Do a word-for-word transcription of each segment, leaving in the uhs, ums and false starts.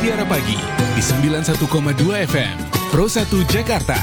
Mutiara Pagi di sembilan puluh satu koma dua F M Pro satu Jakarta.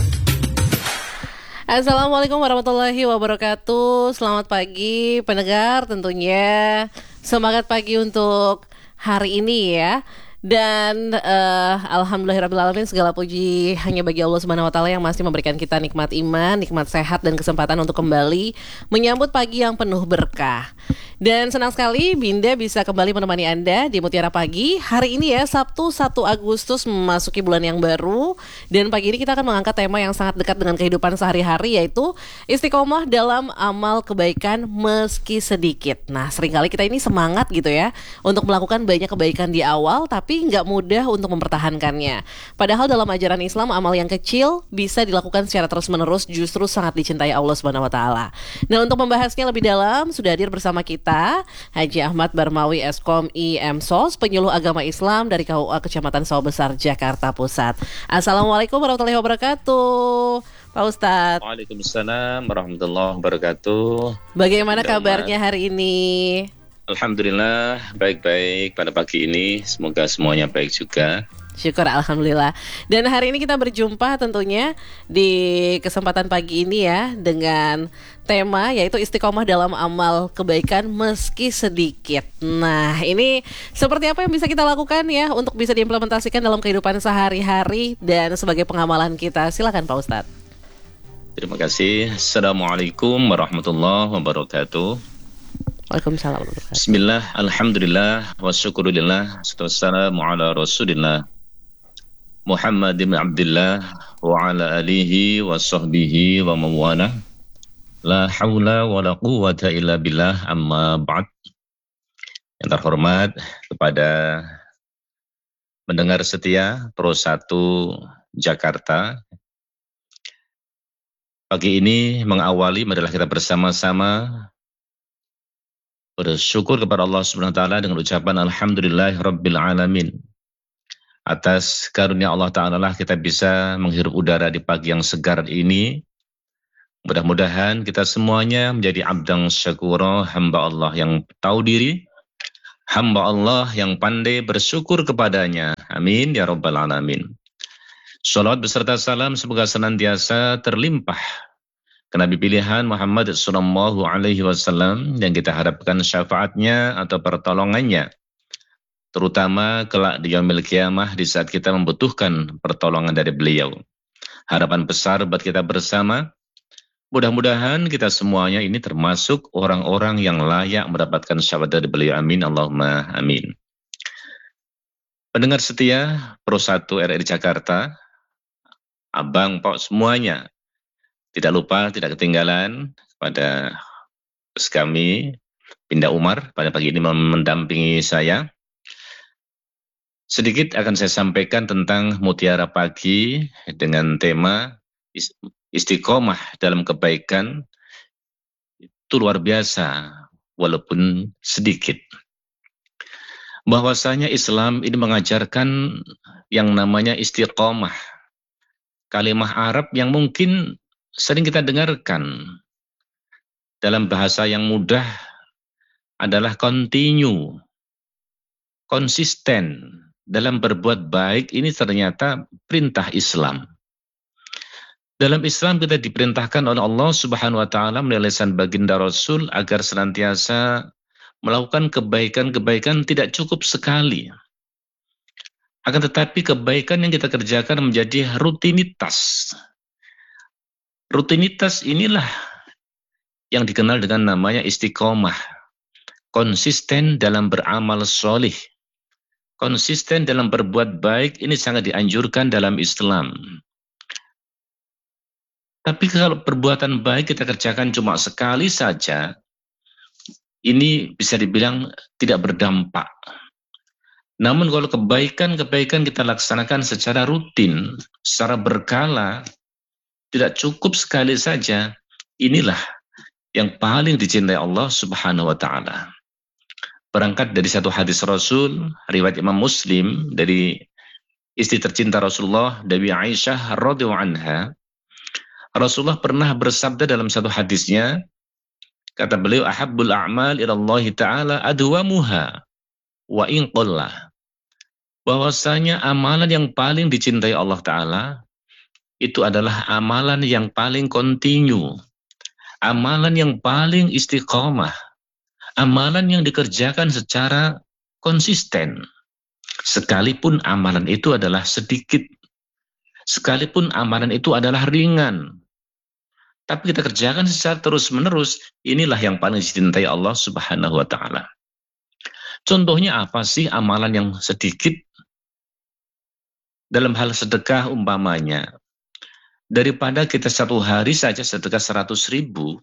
Assalamualaikum warahmatullahi wabarakatuh. Selamat pagi pendengar, tentunya semangat pagi untuk hari ini ya. Dan uh, alhamdulillahirrahmanirrahim, segala puji hanya bagi Allah Subhanahu Wa Taala yang masih memberikan kita nikmat iman, nikmat sehat dan kesempatan untuk kembali menyambut pagi yang penuh berkah. Dan senang sekali Binda bisa kembali menemani Anda di Mutiara Pagi hari ini ya, Sabtu satu Agustus memasuki bulan yang baru. Dan pagi ini kita akan mengangkat tema yang sangat dekat dengan kehidupan sehari-hari, yaitu istiqomah dalam amal kebaikan meski sedikit. Nah, seringkali kita ini semangat gitu ya untuk melakukan banyak kebaikan di awal, tapi nggak mudah untuk mempertahankannya. Padahal dalam ajaran Islam, amal yang kecil bisa dilakukan secara terus-menerus justru sangat dicintai Allah Subhanahu Wa Taala. Nah, untuk membahasnya lebih dalam sudah hadir bersama kita Haji Ahmad Barmawi Eskom I M S O S, penyuluh agama Islam dari K U A Kecamatan Sawah Besar, Jakarta Pusat. Assalamualaikum warahmatullahi wabarakatuh, Pak Ustadz. Waalaikumsalam warahmatullahi wabarakatuh. Bagaimana kabarnya hari ini? Alhamdulillah baik-baik pada pagi ini. Semoga semuanya baik juga. Syukur alhamdulillah. Dan hari ini kita berjumpa tentunya di kesempatan pagi ini ya dengan tema yaitu istiqomah dalam amal kebaikan meski sedikit. Nah, ini seperti apa yang bisa kita lakukan ya untuk bisa diimplementasikan dalam kehidupan sehari-hari dan sebagai pengamalan kita. Silakan Pak Ustadz. Terima kasih. Assalamualaikum warahmatullahi wabarakatuh. Waalaikumsalam. Bismillah, alhamdulillah, wa syukurillah, wassalamu ala rasulillah Muhammad bin Abdullah wa ala alihi wa sahbihi wa mawana. La hawla wa la quwwata illa billah, amma ba'd. Yang terhormat kepada mendengar setia Pro satu Jakarta. Pagi ini mengawali adalah kita bersama-sama bersyukur kepada Allah Subhanahu Wa Taala dengan ucapan Alhamdulillah Rabbil Alamin. Atas karunia Allah Ta'ala lah kita bisa menghirup udara di pagi yang segar ini. Mudah-mudahan kita semuanya menjadi abdang syakura, hamba Allah yang tahu diri, hamba Allah yang pandai bersyukur kepadanya. Amin ya Rabbal Alamin. Salawat beserta salam semoga senantiasa terlimpah ke Nabi pilihan Muhammad sallallahu alaihi wasallam yang kita harapkan syafaatnya atau pertolongannya, terutama kelak di yaumil qiyamah di saat kita membutuhkan pertolongan dari beliau. Harapan besar buat kita bersama, mudah-mudahan kita semuanya ini termasuk orang-orang yang layak mendapatkan syafaat dari beliau. Amin, Allahumma amin. Pendengar setia Pro satu R R Jakarta, Abang, Pak semuanya, tidak lupa, tidak ketinggalan pada bos kami, Binda Umar, pada pagi ini mendampingi saya. Sedikit akan saya sampaikan tentang Mutiara Pagi dengan tema istiqomah dalam kebaikan itu luar biasa walaupun sedikit. Bahwasanya Islam ini mengajarkan yang namanya istiqomah. Kalimah Arab yang mungkin sering kita dengarkan dalam bahasa yang mudah adalah continue, konsisten dalam berbuat baik. Ini ternyata perintah Islam. Dalam Islam kita diperintahkan oleh Allah Subhanahu Wa Taala melalui lisan baginda Rasul agar senantiasa melakukan kebaikan-kebaikan tidak cukup sekali. Akan tetapi kebaikan yang kita kerjakan menjadi rutinitas. Rutinitas inilah yang dikenal dengan namanya istiqomah. Konsisten dalam beramal solih. Konsisten dalam berbuat baik ini sangat dianjurkan dalam Islam. Tapi kalau perbuatan baik kita kerjakan cuma sekali saja, ini bisa dibilang tidak berdampak. Namun kalau kebaikan-kebaikan kita laksanakan secara rutin, secara berkala, tidak cukup sekali saja, inilah yang paling dicintai Allah Subhanahu Wa Taala. Berangkat dari satu hadis Rasul, riwayat Imam Muslim dari istri tercinta Rasulullah, Dewi Aisyah radhiyallahu anha, Rasulullah pernah bersabda dalam satu hadisnya, kata beliau, ahabbul a'mal ila Allah Ta'ala adwamuha wa in qalla. bahwasanya amalan yang paling dicintai Allah Ta'ala itu adalah amalan yang paling kontinu, amalan yang paling istiqomah, amalan yang dikerjakan secara konsisten. Sekalipun amalan itu adalah sedikit, sekalipun amalan itu adalah ringan, tapi kita kerjakan secara terus-menerus, inilah yang paling dicintai Allah Subhanahu wa Ta'ala. Contohnya apa sih amalan yang sedikit? Dalam hal sedekah umpamanya, daripada kita satu hari saja sedekah seratus ribu,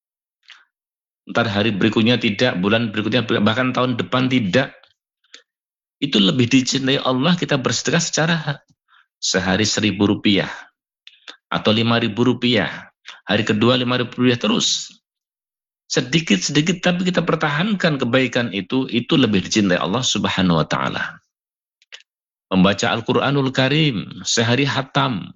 ntar hari berikutnya tidak, bulan berikutnya, bahkan tahun depan tidak, itu lebih dicintai Allah kita bersedekah secara sehari seribu rupiah, atau lima ribu rupiah, hari kedua lima ribu rupiah terus. Sedikit-sedikit tapi kita pertahankan kebaikan itu, itu lebih dicintai Allah Subhanahu wa Ta'ala. Membaca Al-Quranul Karim, sehari hatam,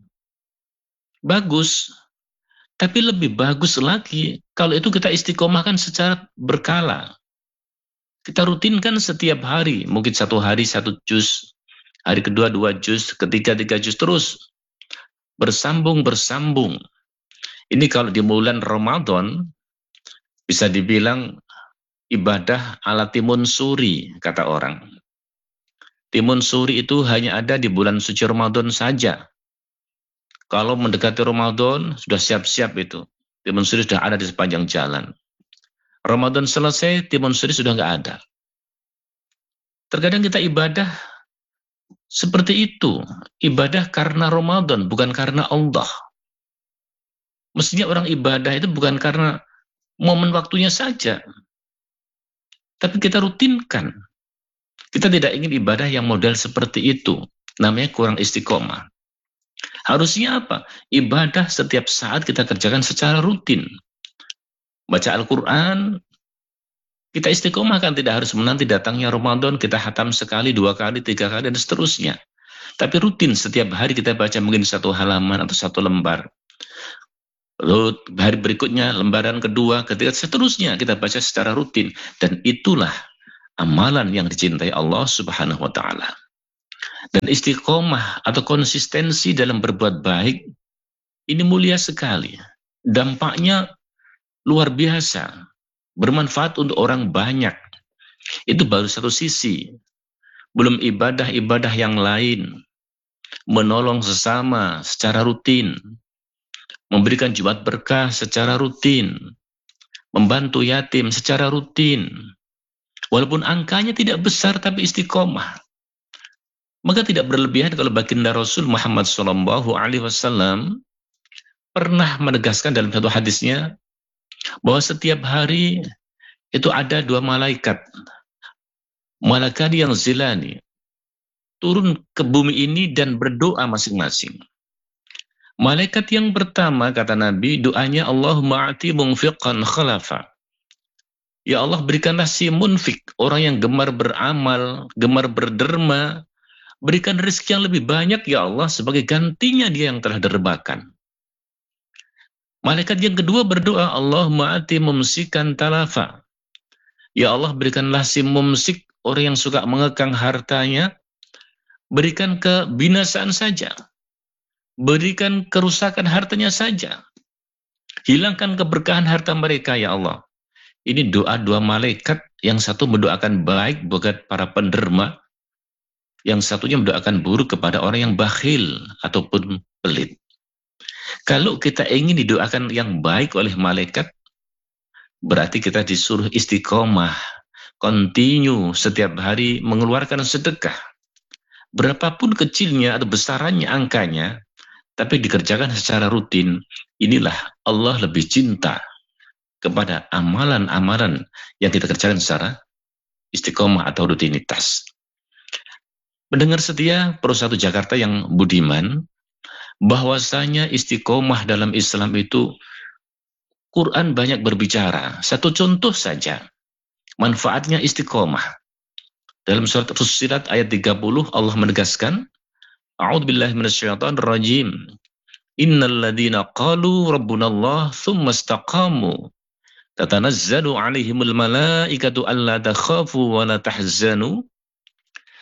bagus. Tapi lebih bagus lagi kalau itu kita istiqomahkan secara berkala. Kita rutinkan setiap hari, mungkin satu hari satu juz, hari kedua dua juz, ketiga tiga juz, terus bersambung-bersambung. Ini kalau di bulan Ramadan, bisa dibilang ibadah ala timun suri, kata orang. Timun suri itu hanya ada di bulan suci Ramadan saja. Kalau mendekati Ramadan, sudah siap-siap itu. Timun suri sudah ada di sepanjang jalan. Ramadan selesai, timun suri sudah nggak ada. Terkadang kita ibadah seperti itu. Ibadah karena Ramadan, bukan karena Allah. Mestinya orang ibadah itu bukan karena momen waktunya saja, tapi kita rutinkan. Kita tidak ingin ibadah yang model seperti itu, namanya kurang istiqomah. Harusnya apa? Ibadah setiap saat kita kerjakan secara rutin. Baca Al-Quran, kita istiqomahkan, tidak harus menanti datangnya Ramadan, kita hatam sekali, dua kali, tiga kali, dan seterusnya. Tapi rutin, setiap hari kita baca mungkin satu halaman atau satu lembar. Lalu hari berikutnya, lembaran kedua, ketiga, seterusnya kita baca secara rutin. Dan itulah amalan yang dicintai Allah Subhanahu wa Ta'ala. Dan istiqomah atau konsistensi dalam berbuat baik, ini mulia sekali. Dampaknya luar biasa, bermanfaat untuk orang banyak. Itu baru satu sisi. Belum ibadah-ibadah yang lain, menolong sesama secara rutin, memberikan jumat berkah secara rutin, membantu yatim secara rutin. Walaupun angkanya tidak besar tapi istiqomah. Maka tidak berlebihan kalau baginda Rasul Muhammad shallallahu alaihi wasallam pernah menegaskan dalam satu hadisnya bahwa setiap hari itu ada dua malaikat. Malaikat yang zilani turun ke bumi ini dan berdoa masing-masing. Malaikat yang pertama, kata Nabi, doanya Allahumma a'ti munfiqan khalafa. Ya Allah, berikanlah si munfik, orang yang gemar beramal, gemar berderma, berikan rezeki yang lebih banyak ya Allah sebagai gantinya dia yang telah dermakan. Malaikat yang kedua berdoa, Allahumma a'ti mumsikan talafa. Ya Allah, berikanlah si mumsik, orang yang suka mengekang hartanya, berikan kebinasaan saja. Berikan kerusakan hartanya saja. Hilangkan keberkahan harta mereka ya Allah. Ini doa dua malaikat, yang satu mendoakan baik buat para penderma, yang satunya mendoakan buruk kepada orang yang bakhil ataupun pelit. Kalau kita ingin didoakan yang baik oleh malaikat, berarti kita disuruh istiqomah, kontinu setiap hari mengeluarkan sedekah. Berapapun kecilnya atau besarannya angkanya, tapi dikerjakan secara rutin, inilah Allah lebih cinta kepada amalan-amalan yang kita kerjakan secara istiqomah atau rutinitas. Pendengar setia Pro satu Jakarta yang budiman, bahwasanya istiqomah dalam Islam itu, Quran banyak berbicara. Satu contoh saja, manfaatnya istiqomah. Dalam surat Fussilat ayat tiga puluh, Allah menegaskan, A'udzubillahi minasyaitonir rajim. Innal ladzina qalu rabbunallah tsumma istaqamu tatanazzalu 'alaihimul malaikatu alla takhafu wa la tahzanu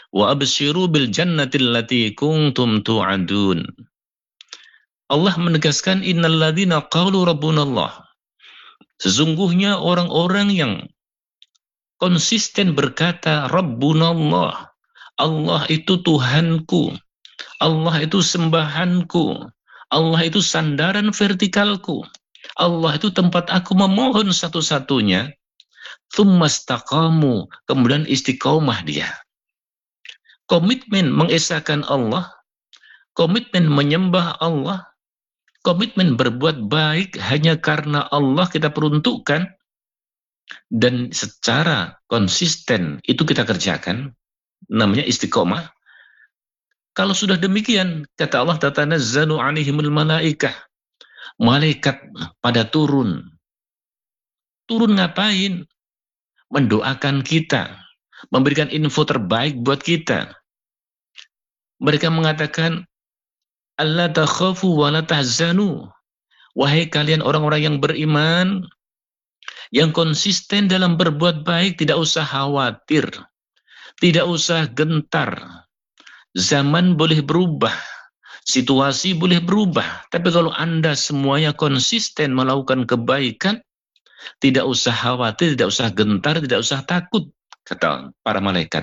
Wa absyiru bil jannati allati kuntum tu'adun. Allah menegaskan innalladzina qalu rabbunallah. Sesungguhnya orang-orang yang konsisten berkata rabbunallah, Allah itu Tuhanku, Allah itu sembahanku, Allah itu sandaran vertikalku, Allah itu tempat aku memohon satu-satunya. Tsumastaqamu, kemudian istiqomah dia. Komitmen mengesahkan Allah, komitmen menyembah Allah, komitmen berbuat baik hanya karena Allah kita peruntukkan, dan secara konsisten itu kita kerjakan, namanya istiqomah. Kalau sudah demikian, kata Allah, tatanazzalu alaihimul malaikah, malaikat pada turun. Turun ngapain? Mendoakan kita, memberikan info terbaik buat kita. Mereka mengatakan, alla takhafu wa la tahzanu. Wahai kalian orang-orang yang beriman, yang konsisten dalam berbuat baik, tidak usah khawatir, tidak usah gentar. Zaman boleh berubah, situasi boleh berubah, tapi kalau Anda semuanya konsisten melakukan kebaikan, tidak usah khawatir, tidak usah gentar, tidak usah takut, kata para malaikat.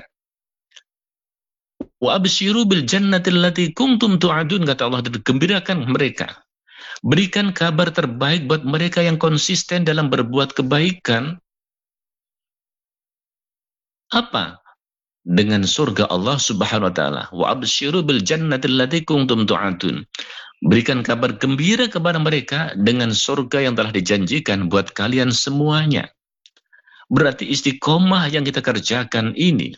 Wa absyiru bil jannati allati kuntum tu'adun, kata Allah, gembirakan mereka. Berikan kabar terbaik buat mereka yang konsisten dalam berbuat kebaikan. Apa? Dengan surga Allah Subhanahu wa taala. Wa absyiru bil jannati allati kuntum tu'adun. Berikan kabar gembira kepada mereka dengan surga yang telah dijanjikan buat kalian semuanya. Berarti istiqomah yang kita kerjakan ini,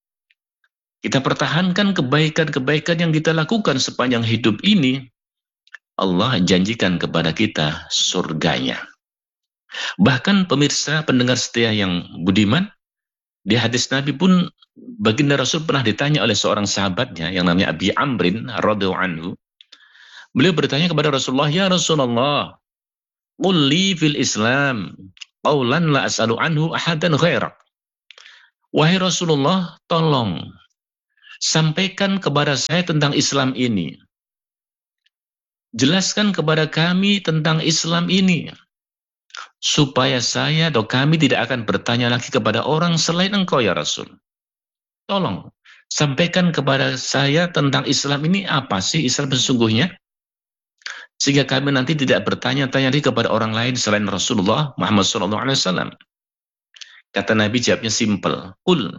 kita pertahankan kebaikan-kebaikan yang kita lakukan sepanjang hidup ini, Allah janjikan kepada kita surganya. Bahkan pemirsa pendengar setia yang budiman, di hadis Nabi pun baginda Rasul pernah ditanya oleh seorang sahabatnya yang namanya Abi Amrin radhiyallahu anhu. Beliau bertanya kepada Rasulullah, ya Rasulullah, qul li fil Islam qaulan la as'alu anhu ahadan ghairak. Wahai Rasulullah, tolong sampaikan kepada saya tentang Islam ini. Jelaskan kepada kami tentang Islam ini, supaya saya atau kami tidak akan bertanya lagi kepada orang selain engkau ya Rasul. Tolong sampaikan kepada saya tentang Islam ini, apa sih Islam sesungguhnya, sehingga kami nanti tidak bertanya-tanya lagi kepada orang lain selain Rasulullah Muhammad shallallahu alaihi wasallam. Kata Nabi, jawabnya simple. Qul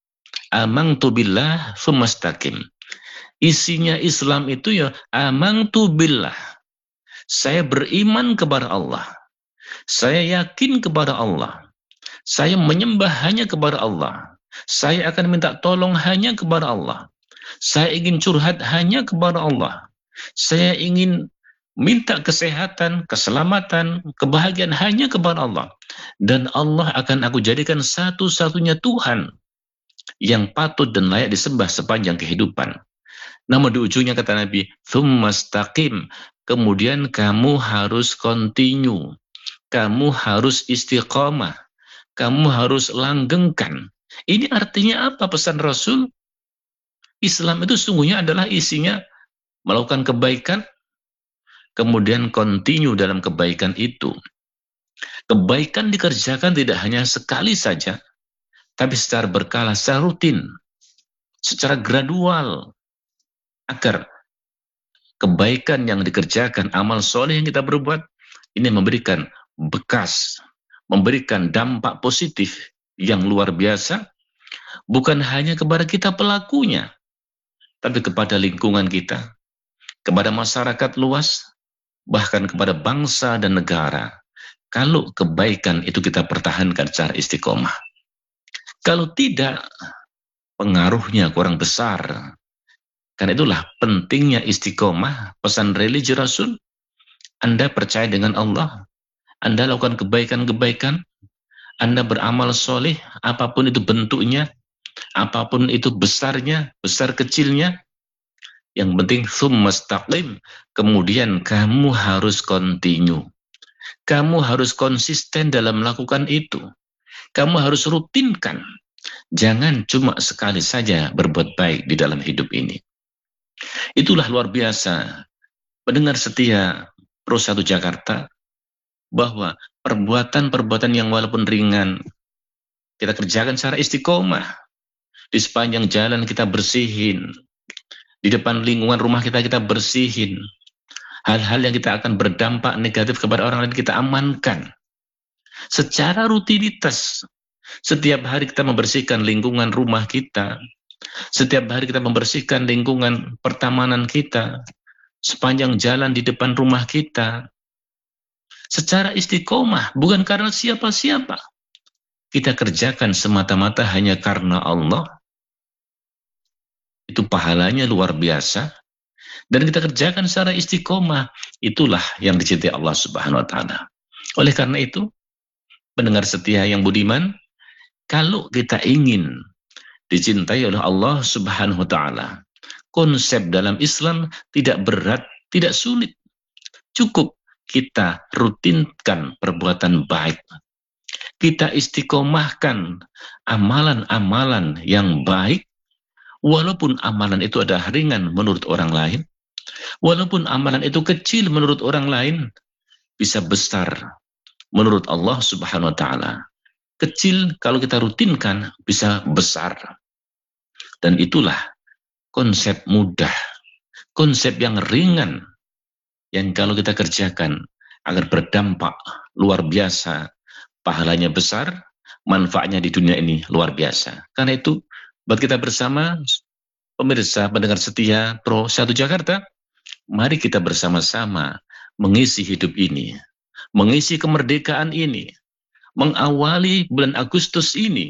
amantu billah tsumastaqim. Isinya Islam itu ya amantu billah. Saya beriman kepada Allah. Saya yakin kepada Allah. Saya menyembah hanya kepada Allah. Saya akan minta tolong hanya kepada Allah. Saya ingin curhat hanya kepada Allah. Saya ingin minta kesehatan, keselamatan, kebahagiaan hanya kepada Allah. Dan Allah akan aku jadikan satu-satunya Tuhan yang patut dan layak disembah sepanjang kehidupan. Namun di ujungnya kata Nabi, tsumastaqim, kemudian kamu harus continue, kamu harus istiqamah, kamu harus langgengkan. Ini artinya apa pesan Rasul? Islam itu sungguhnya adalah isinya melakukan kebaikan, kemudian continue dalam kebaikan itu. Kebaikan dikerjakan tidak hanya sekali saja, tapi secara berkala, secara rutin, secara gradual, agar kebaikan yang dikerjakan, amal soleh yang kita berbuat, ini memberikan bekas, memberikan dampak positif yang luar biasa, bukan hanya kepada kita pelakunya, tapi kepada lingkungan kita, kepada masyarakat luas, bahkan kepada bangsa dan negara. Kalau kebaikan itu kita pertahankan secara istiqomah. Kalau tidak, pengaruhnya kurang besar. Karena itulah pentingnya istiqomah, pesan religi Rasul. Anda percaya dengan Allah, Anda lakukan kebaikan-kebaikan, Anda beramal soleh, apapun itu bentuknya, apapun itu besarnya, besar kecilnya, yang penting tsumastaqim, kemudian kamu harus continue. Kamu harus konsisten dalam melakukan itu. Kamu harus rutinkan. Jangan cuma sekali saja berbuat baik di dalam hidup ini. Itulah luar biasa pendengar setia Pro satu Jakarta, bahwa perbuatan-perbuatan yang walaupun ringan kita kerjakan secara istiqomah. Di sepanjang jalan kita bersihin, di depan lingkungan rumah kita kita bersihin. Hal-hal yang kita akan berdampak negatif kepada orang lain kita amankan. Secara rutinitas, setiap hari kita membersihkan lingkungan rumah kita, setiap hari kita membersihkan lingkungan pertamanan kita, sepanjang jalan di depan rumah kita, secara istiqomah, bukan karena siapa-siapa. Kita kerjakan semata-mata hanya karena Allah. Itu pahalanya luar biasa. Dan kita kerjakan secara istiqomah. Itulah yang dicintai Allah Subhanahu wa Ta'ala. Oleh karena itu, pendengar setia yang budiman, kalau kita ingin dicintai oleh Allah Subhanahu wa Ta'ala, konsep dalam Islam tidak berat, tidak sulit. Cukup kita rutinkan perbuatan baik. Kita istiqomahkan amalan-amalan yang baik, walaupun amalan itu ada ringan menurut orang lain, walaupun amalan itu kecil menurut orang lain, bisa besar menurut Allah Subhanahu wa Ta'ala. Kecil kalau kita rutinkan bisa besar. Dan itulah konsep mudah, konsep yang ringan, yang kalau kita kerjakan agar berdampak luar biasa, pahalanya besar, manfaatnya di dunia ini luar biasa. Karena itu, buat kita bersama, pemirsa pendengar setia Pro satu Jakarta, mari kita bersama-sama mengisi hidup ini, mengisi kemerdekaan ini, mengawali bulan Agustus ini.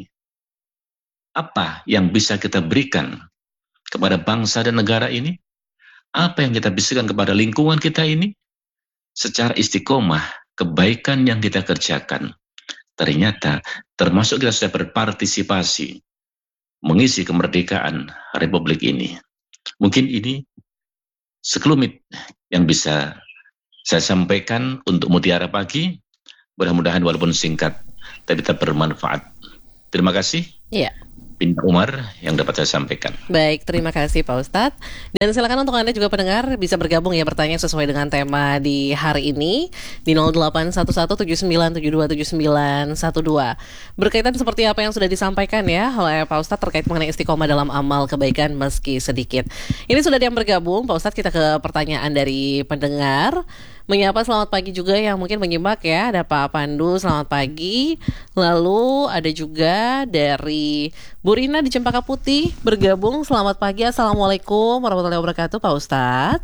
Apa yang bisa kita berikan kepada bangsa dan negara ini? Apa yang kita bisikan kepada lingkungan kita ini? Secara istiqomah, kebaikan yang kita kerjakan, ternyata termasuk kita sudah berpartisipasi mengisi kemerdekaan Republik ini. Mungkin ini sekelumit yang bisa saya sampaikan untuk Mutiara Pagi. Mudah-mudahan walaupun singkat, tapi tetap bermanfaat. Terima kasih. Iya. Binta Umar yang dapat saya sampaikan. Baik, terima kasih Pak Ustadz. Dan silakan untuk Anda juga pendengar bisa bergabung ya, bertanya sesuai dengan tema di hari ini di nol delapan satu satu tujuh sembilan tujuh dua tujuh sembilan satu dua. Berkaitan seperti apa yang sudah disampaikan ya oleh Pak Ustadz terkait mengenai istiqomah dalam amal kebaikan meski sedikit. Ini sudah ada yang bergabung, Pak Ustadz, kita ke pertanyaan dari pendengar. Menyapa selamat pagi juga yang mungkin menyimak ya. Ada Pak Pandu, selamat pagi. Lalu ada juga dari Bu Rina di Cempaka Putih bergabung. Selamat pagi, Assalamualaikum warahmatullahi wabarakatuh Pak Ustadz.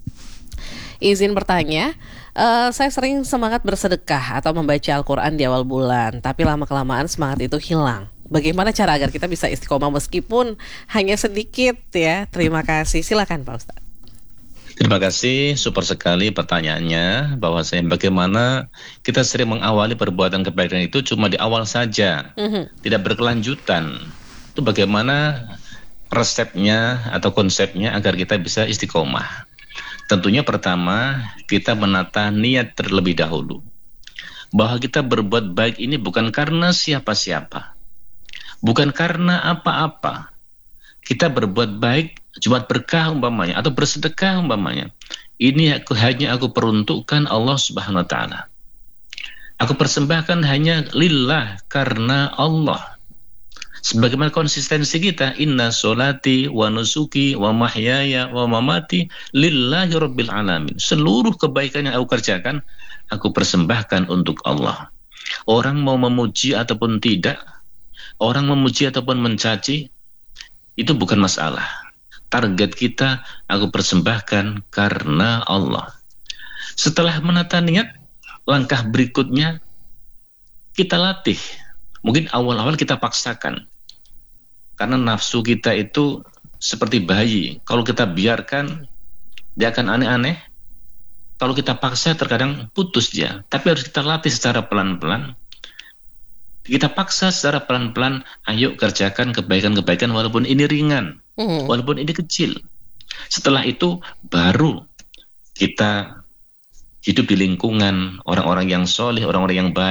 Izin bertanya, uh, saya sering semangat bersedekah atau membaca Al-Quran di awal bulan, tapi lama-kelamaan semangat itu hilang. Bagaimana cara agar kita bisa istiqomah meskipun hanya sedikit ya? Terima kasih, silakan Pak Ustadz. Terima kasih, super sekali pertanyaannya, bahwa saya bagaimana kita sering mengawali perbuatan kebaikan itu cuma di awal saja, mm-hmm. tidak berkelanjutan. Itu bagaimana resepnya atau konsepnya agar kita bisa istiqomah. Tentunya pertama, kita menata niat terlebih dahulu. Bahwa kita berbuat baik ini bukan karena siapa-siapa, bukan karena apa-apa. Kita berbuat baik cuma berkah umpamanya atau bersedekah umpamanya. Ini aku, hanya aku peruntukkan Allah Subhanahu wa Ta'ala. Aku persembahkan hanya lillah, karena Allah. Sebagaimana konsistensi kita, inna sholati wa nusuki wa mahyaya wa mamati lillahi rabbil alamin. Seluruh kebaikan yang aku kerjakan, aku persembahkan untuk Allah. Orang mau memuji ataupun tidak, orang memuji ataupun mencaci, itu bukan masalah. Target kita, aku persembahkan karena Allah. Setelah menata niat, langkah berikutnya kita latih. Mungkin awal-awal kita paksakan. Karena nafsu kita itu seperti bayi. Kalau kita biarkan, dia akan aneh-aneh. Kalau kita paksa, terkadang putus dia. Tapi harus kita latih secara pelan-pelan. Kita paksa secara pelan-pelan, ayo kerjakan kebaikan-kebaikan walaupun ini ringan, mm. walaupun ini kecil. Setelah itu baru kita hidup di lingkungan orang-orang yang soleh, orang-orang yang baik,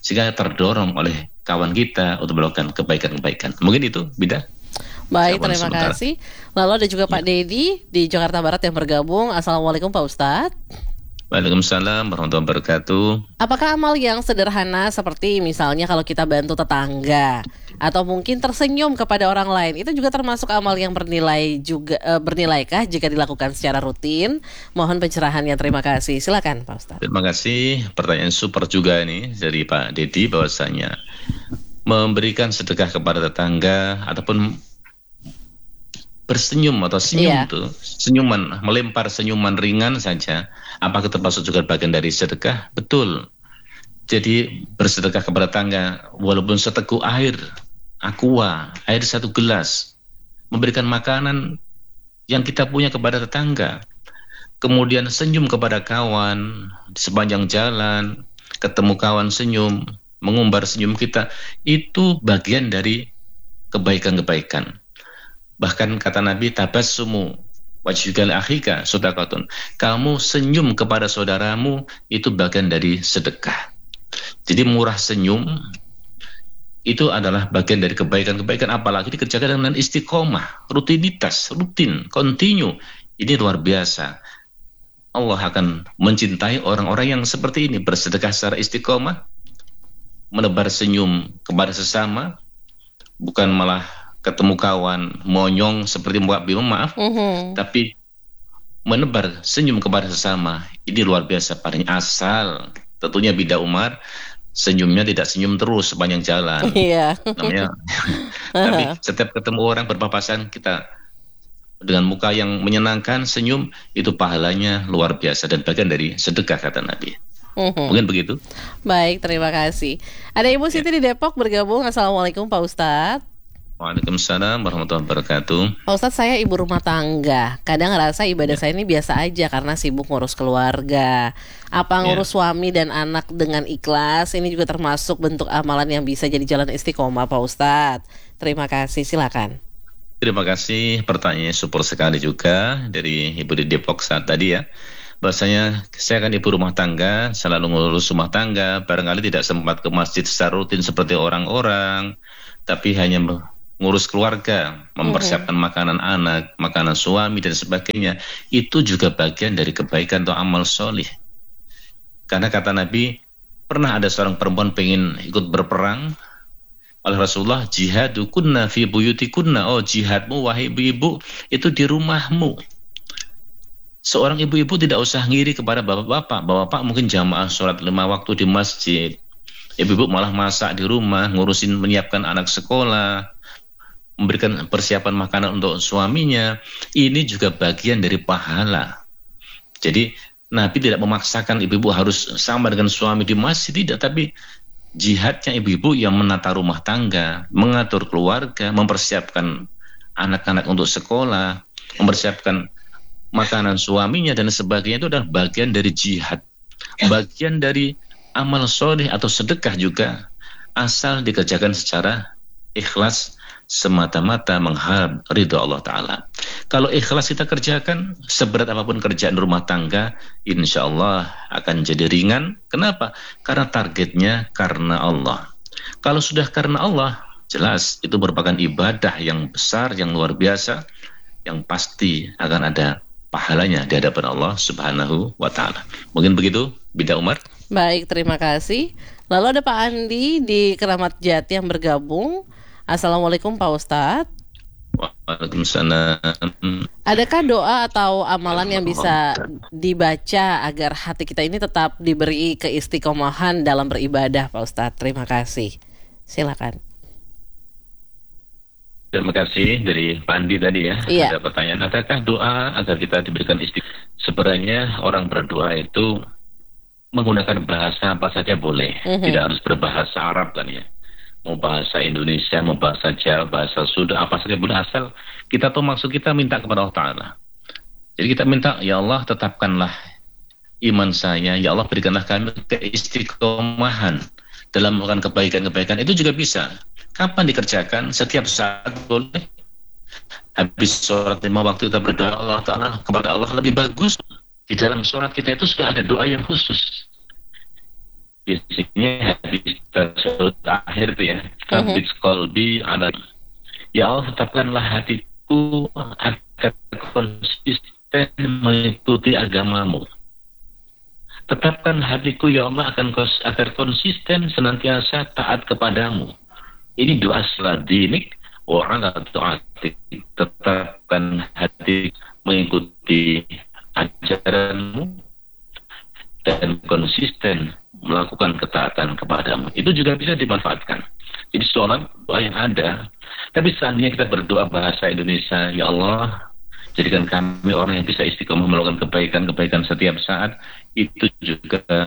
sehingga terdorong oleh kawan kita untuk melakukan kebaikan-kebaikan. Mungkin itu, Bida. Baik, Jawaban terima sementara. kasih. Lalu ada juga Ya. Pak Dedi di Jakarta Barat yang bergabung. Assalamualaikum Pak Ustadz. Waalaikumsalam warahmatullahi wabarakatuh. Apakah amal yang sederhana seperti misalnya kalau kita bantu tetangga atau mungkin tersenyum kepada orang lain itu juga termasuk amal yang bernilai juga eh, bernilaikah jika dilakukan secara rutin? Mohon pencerahannya, terima kasih. Silakan Pak Ustadz. Terima kasih. Pertanyaan super juga ini dari Pak Dedi, bahwasanya memberikan sedekah kepada tetangga ataupun bersenyum atau senyum Iya. tuh, senyuman, melempar senyuman ringan saja, apakah termasuk juga bagian dari sedekah? Betul. Jadi bersedekah kepada tetangga, walaupun seteguk air, aqua, air satu gelas, memberikan makanan yang kita punya kepada tetangga, kemudian senyum kepada kawan di sepanjang jalan, ketemu kawan senyum, mengumbar senyum kita, itu bagian dari kebaikan-kebaikan. Bahkan kata Nabi, tabassumu wajhika li akhika shadaqatun. Kamu senyum kepada saudaramu itu bagian dari sedekah. Jadi murah senyum itu adalah bagian dari kebaikan-kebaikan, apalagi dikerjakan dengan istiqomah, rutinitas, rutin, continue. Ini luar biasa. Allah akan mencintai orang-orang yang seperti ini, bersedekah secara istiqomah, menebar senyum kepada sesama, bukan malah ketemu kawan monyong seperti Mbak Bimo, maaf, Mhm. tapi menebar senyum kepada sesama. Ini luar biasa padanya, asal tentunya Bida Umar senyumnya tidak senyum terus sepanjang jalan. Iya. Namanya tapi setiap ketemu orang berpapasan kita dengan muka yang menyenangkan, senyum, itu pahalanya luar biasa dan bagian dari sedekah kata Nabi. Mhm. Mungkin begitu. Baik, terima kasih. Ada Ibu Siti di Depok bergabung. Assalamualaikum Pak Ustadz. Waalaikumsalam warahmatullahi wabarakatuh. Pak Ustadz, saya ibu rumah tangga. Kadang ngerasa ibadah saya ini biasa aja karena sibuk ngurus keluarga. Apa ngurus suami dan anak dengan ikhlas ini juga termasuk bentuk amalan yang bisa jadi jalan istiqomah Pak Ustadz. Terima kasih, silakan. Terima kasih, pertanyaannya super sekali juga dari Ibu di Depok saat tadi ya. Bahwasanya saya kan ibu rumah tangga, selalu ngurus rumah tangga, barangkali tidak sempat ke masjid secara rutin seperti orang-orang, tapi hanya ngurus keluarga, mempersiapkan mm-hmm. makanan anak, makanan suami dan sebagainya. Itu juga bagian dari kebaikan atau amal solih. Karena kata Nabi, pernah ada seorang perempuan pengen ikut berperang oleh Rasulullah, jihadu kunna fi buyutikunna, oh jihadmu wahai ibu-ibu itu di rumahmu. Seorang ibu-ibu tidak usah ngiri kepada bapak-bapak. Bapak mungkin jamaah sholat lima waktu di masjid, ibu-ibu malah masak di rumah, ngurusin menyiapkan anak sekolah, memberikan persiapan makanan untuk suaminya. Ini juga bagian dari pahala. Jadi Nabi tidak memaksakan ibu-ibu harus sama dengan suami di masjid, tidak, tapi jihadnya ibu-ibu yang menata rumah tangga, mengatur keluarga, mempersiapkan anak-anak untuk sekolah, mempersiapkan makanan suaminya dan sebagainya, itu adalah bagian dari jihad, bagian dari amal soleh atau sedekah juga, asal dikerjakan secara ikhlas, semata-mata mengharap ridho Allah Ta'ala. Kalau ikhlas kita kerjakan, seberat apapun kerjaan rumah tangga, insya Allah akan jadi ringan. Kenapa? Karena targetnya karena Allah. Kalau sudah karena Allah, jelas itu merupakan ibadah yang besar, yang luar biasa, yang pasti akan ada pahalanya di hadapan Allah Subhanahu wa Ta'ala. Mungkin begitu, Bida Umar. Baik, terima kasih. Lalu ada Pak Andi di Keramat Jati yang bergabung. Assalamualaikum Pak Ustadz. Waalaikumsalam. Adakah doa atau amalan yang bisa dibaca agar hati kita ini tetap diberi keistiqomahan dalam beribadah Pak Ustadz? Terima kasih. Silakan. Terima kasih dari Pak Andi tadi ya. Iya. Ada pertanyaan, adakah doa agar kita diberikan istiqomah? Sebenarnya orang berdoa itu menggunakan bahasa apa saja boleh. Mm-hmm. Tidak harus berbahasa Arab kan ya. Mau bahasa Indonesia, mau bahasa Jawa, bahasa Sunda, apa saja boleh, asal kita tahu maksud kita, minta kepada Allah Ta'ala. Jadi kita minta, ya Allah tetapkanlah iman saya, ya Allah berikanlah kami keistiqomahan dalam melakukan kebaikan-kebaikan. Itu juga bisa. Kapan dikerjakan? Setiap saat boleh. Habis sholat lima waktu kita berdoa Allah Ta'ala kepada Allah, lebih bagus. Di dalam sholat kita itu sudah ada doa yang khusus. biasanya hadis tersebut akhir itu ya, Habis kolbi ala, ya Allah tetapkanlah hatiku agar konsisten mengikuti agamamu. Tetapkan hatiku ya Allah akan kos, agar konsisten senantiasa taat kepadamu. Ini doa seladinik wa ala ta'atik. Tetapkan hati mengikuti ajaranmu dan konsisten melakukan ketaatan kepadamu. Itu juga bisa dimanfaatkan. Jadi sholat doa yang ada. Tapi seandainya kita berdoa bahasa Indonesia, ya Allah, jadikan kami orang yang bisa istiqomah melakukan kebaikan-kebaikan setiap saat, itu juga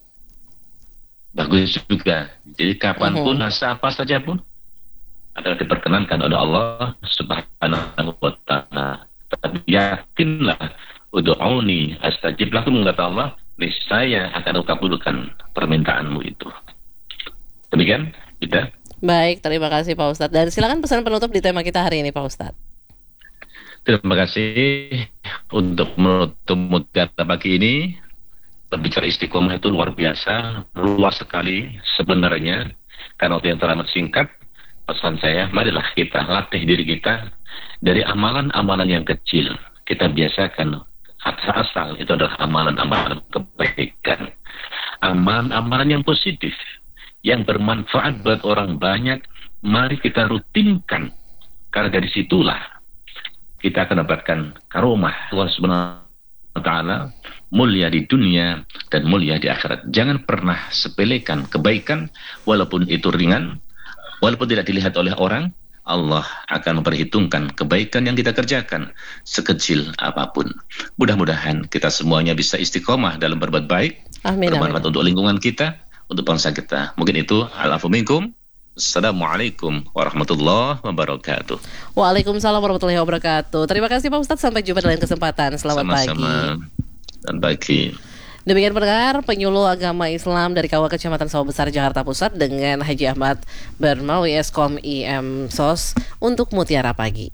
bagus juga. Jadi kapanpun, uh-huh. apa saja pun adalah diperkenankan oleh Allah Subhanahu wa ta'ala. Tapi yakinlah, ud'uni astajib lakum, kata Allah, niscaya akan kabulkan permintaanmu itu. Demikian, Ida. Baik, terima kasih Pak Ustadz. Dan silakan pesan penutup di tema kita hari ini, Pak Ustadz. Terima kasih untuk menutup mudahara pagi ini. Berbicara istiqomah itu luar biasa, luas sekali sebenarnya. Karena waktu yang teramat singkat, pesan saya, marilah kita latih diri kita dari amalan-amalan yang kecil. Kita biasakan asal itu adalah amalan-amalan kebaikan, amalan-amalan yang positif, yang bermanfaat buat orang banyak. Mari kita rutinkan, karena dari situlah kita akan dapatkan karomah Allah Subhanahu wa ta'ala, mulia di dunia dan mulia di akhirat. Jangan pernah sepelekan kebaikan, walaupun itu ringan, walaupun tidak dilihat oleh orang. Allah akan memperhitungkan kebaikan yang kita kerjakan sekecil apapun. Mudah-mudahan kita semuanya bisa istiqomah dalam berbuat baik, amin, bermanfaat amin. untuk lingkungan kita, untuk bangsa kita. Mungkin itu. Al-afu minkum. Assalamualaikum warahmatullahi wabarakatuh. Waalaikumsalam warahmatullahi wabarakatuh. Terima kasih Pak Ustadz. Sampai jumpa dalam kesempatan. Selamat Sama-sama. pagi. Dan pagi. Demikian pendengar, penyuluh agama Islam dari Kawah Kecamatan Sawah Besar, Jakarta Pusat dengan Haji Ahmad Barmawi Eskom I M S O S untuk Mutiara Pagi.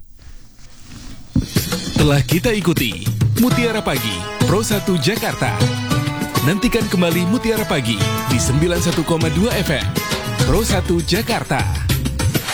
Telah kita ikuti Mutiara Pagi Pro satu Jakarta. Nantikan kembali Mutiara Pagi di sembilan puluh satu koma dua F M Pro satu Jakarta.